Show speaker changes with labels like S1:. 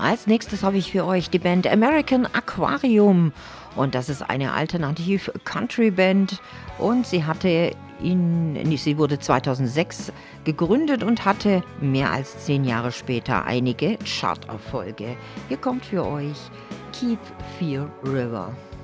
S1: Als nächstes habe ich für euch die Band American Aquarium und das ist eine Alternativ-Country-Band und sie wurde 2006 gegründet und hatte mehr als 10 Jahre später einige Charterfolge. Hier kommt für euch Keep Fear River.